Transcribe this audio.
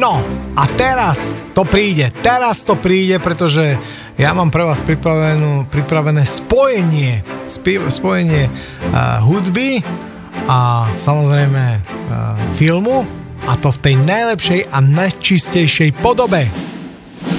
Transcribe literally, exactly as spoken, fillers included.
No a teraz to príde, teraz to príde, pretože ja mám pre vás pripravené spojenie, spojenie uh, hudby a samozrejme uh, filmu, a to v tej najlepšej a najčistejšej podobe.